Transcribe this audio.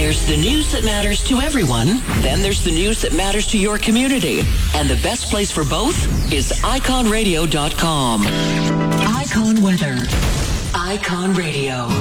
There's the news that matters to everyone. Then there's the news that matters to your community. And the best place for both is iconradio.com. Icon Weather. Icon Radio.